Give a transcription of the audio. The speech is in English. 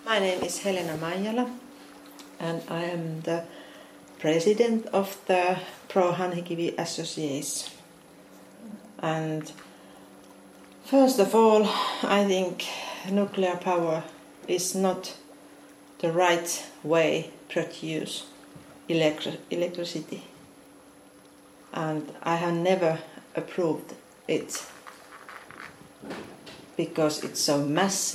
My name is Helena Maijala and I am the president of the Pro Hanhikivi Association. And first of all, I think nuclear power is not the right way to produce electricity. And I have never approved it because it's so massive.